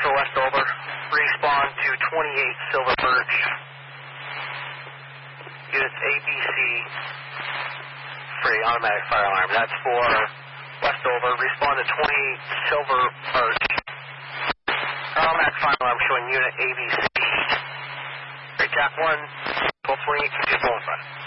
for Westover. Respawn to 28 Silver Birch. Units ABC. Free automatic fire alarm. That's for Westover. Respawn to 28 Silver Birch. Automatic fire alarm showing unit ABC. Great, Jack 1, 1228, 2 front.